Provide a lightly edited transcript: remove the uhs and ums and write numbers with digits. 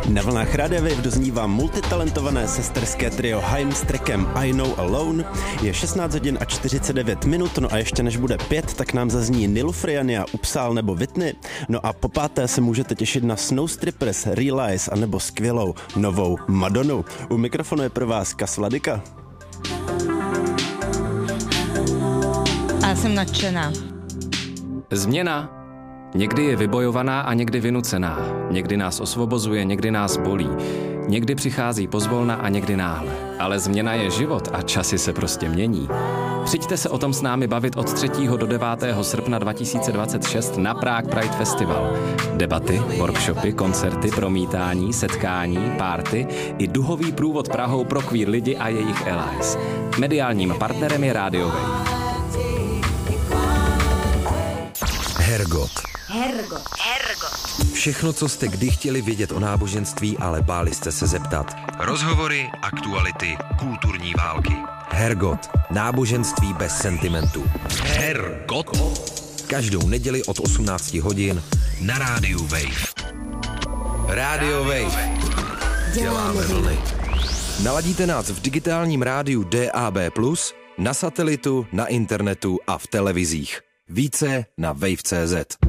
Na vlnách Rádia Wave doznívá multitalentované sesterské trio Haim s trackem I Know Alone. Je 16 hodin a 49 minut, no a ještě než bude 5, tak nám zazní Nilufriania, Upsal nebo Whitney. No a po páté se můžete těšit na Snow Strippers, Realize a nebo skvělou novou Madonu. U mikrofonu je pro vás Kas Vladyka. A já jsem nadšená. Změna. Někdy je vybojovaná a někdy vynucená. Někdy nás osvobozuje, někdy nás bolí. Někdy přichází pozvolna a někdy náhle. Ale změna je život a časy se prostě mění. Přijďte se o tom s námi bavit od 3. do 9. srpna 2026 na Prague Pride Festival. Debaty, workshopy, koncerty, promítání, setkání, party i duhový průvod Prahou pro queer lidi a jejich allies. Mediálním partnerem je Radio Wave. Hergot. Všechno, co jste kdy chtěli vědět o náboženství, ale báli jste se zeptat. Rozhovory, aktuality, kulturní války. Hergot. Náboženství bez sentimentu. Hergot. Každou neděli od 18 hodin na rádiu Wave. Radio Wave. Děláme vlny. Naladíte nás v digitálním rádiu DAB+, na satelitu, na internetu a v televizích. Více na wave.cz.